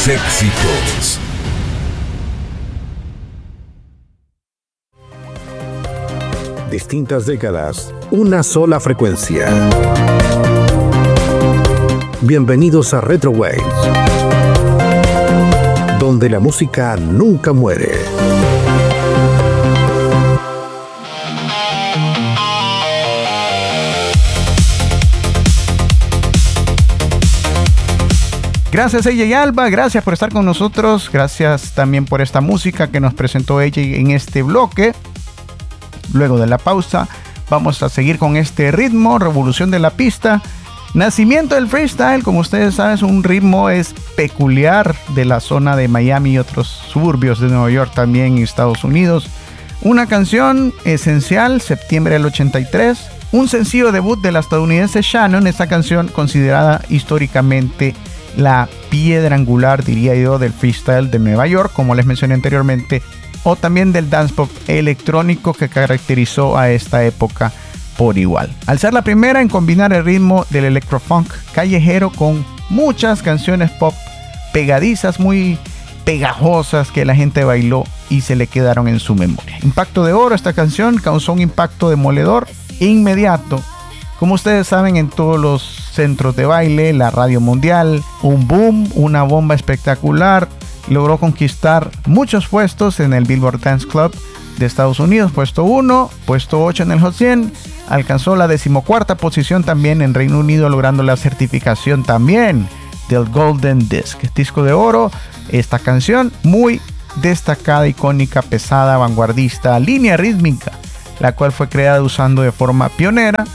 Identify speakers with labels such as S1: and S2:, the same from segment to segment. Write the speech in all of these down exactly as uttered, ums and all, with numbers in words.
S1: Tus éxitos.
S2: Distintas décadas, una sola frecuencia. Bienvenidos a Retro Waves, donde la música nunca muere.
S3: Gracias A J Alba, gracias por estar con nosotros, gracias también por esta música que nos presentó A J en este bloque. Luego de la pausa vamos a seguir con este ritmo, revolución de la pista, nacimiento del freestyle. Como ustedes saben, es un ritmo es peculiar de la zona de Miami y otros suburbios de Nueva York, también en Estados Unidos. Una canción esencial, septiembre del ochenta y tres, un sencillo debut de la estadounidense Shannon. Esta canción considerada históricamente la piedra angular, diría yo, del freestyle de Nueva York, como les mencioné anteriormente, o también del dance pop electrónico que caracterizó a esta época por igual. Al ser la primera en combinar el ritmo del electrofunk callejero con muchas canciones pop pegadizas, muy pegajosas, que la gente bailó y se le quedaron en su memoria. Impacto de oro, esta canción causó un impacto demoledor inmediato. Como ustedes saben, en todos los centros de baile, la radio mundial, un boom, una bomba espectacular. Logró conquistar muchos puestos en el Billboard Dance Club de Estados Unidos, puesto uno, puesto ocho en el Hot cien, alcanzó la decimocuarta posición también en Reino Unido, logrando la certificación también del Golden Disc, disco de oro. Esta canción muy destacada, icónica, pesada, vanguardista, línea rítmica, la cual fue creada usando de forma pionera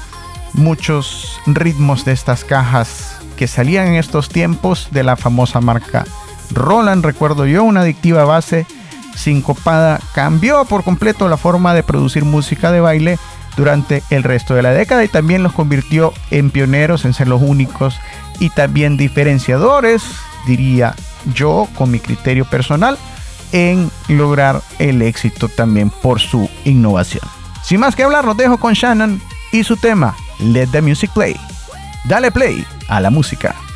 S3: muchos ritmos de estas cajas que salían en estos tiempos de la famosa marca Roland. Recuerdo yo, una adictiva base sincopada cambió por completo la forma de producir música de baile durante el resto de la década y también los convirtió en pioneros, en ser los únicos y también diferenciadores, diría yo, con mi criterio personal, en lograr el éxito también por su innovación. Sin más que hablar, los dejo con Shannon y su tema Let the Music Play. Dale play a la música.